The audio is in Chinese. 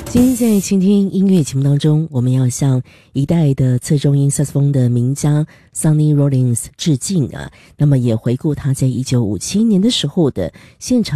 今天在倾听音乐节目当中，我们要向一代的侧重音萨克斯风的名家 Sonny Rollins 致敬啊。那么也回顾他在1957年的时候的现场